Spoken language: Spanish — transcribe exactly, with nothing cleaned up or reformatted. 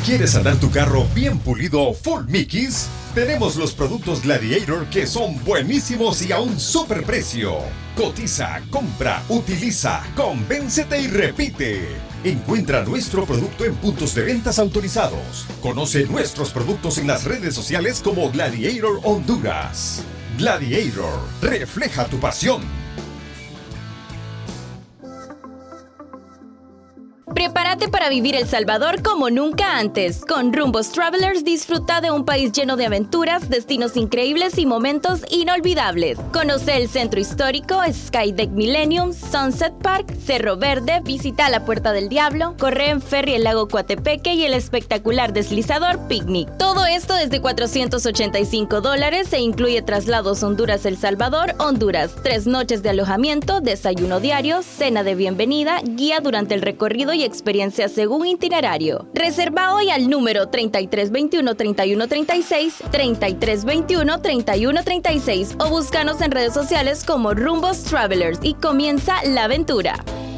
¿Quieres andar tu carro bien pulido full Mickeys? Tenemos los productos Gladiator que son buenísimos y a un super precio. Cotiza, compra, utiliza, convéncete y repite. Encuentra nuestro producto en puntos de ventas autorizados. Conoce nuestros productos en las redes sociales como Gladiator Honduras. Gladiator, refleja tu pasión. Prepárate para vivir El Salvador como nunca antes. Con Rumbos Travelers disfruta de un país lleno de aventuras, destinos increíbles y momentos inolvidables. Conoce el centro histórico, Skydeck Millennium, Sunset Park, Cerro Verde, visita la Puerta del Diablo, corre en ferry el lago Coatepeque y el espectacular deslizador Picnic. Todo esto desde cuatrocientos ochenta y cinco dólares e incluye traslados Honduras-El Salvador, Honduras, tres noches de alojamiento, desayuno diario, cena de bienvenida, guía durante el recorrido y experiencia según itinerario. Reserva hoy al número treinta y tres veintiuno, treinta y uno treinta y seis, treinta y tres veintiuno, treinta y uno treinta y seis o búscanos en redes sociales como Rumbos Travelers y comienza la aventura.